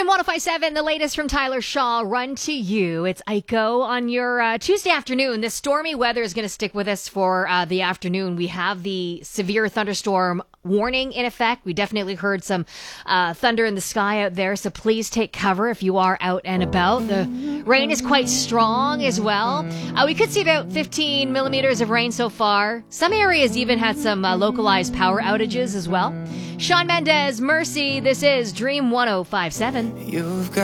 1057, the latest from Tyler Shaw, run to you. It's Aiko on your Tuesday afternoon. This stormy weather is going to stick with us for the afternoon. We have the severe thunderstorm warning in effect. We definitely heard some thunder in the sky out there, so please take cover if you are out and about. The rain is quite strong as well. We could see about 15 millimeters of rain so far. Some areas even had some localized power outages as well. Shawn Mendes, Mercy, this is Dream 1057.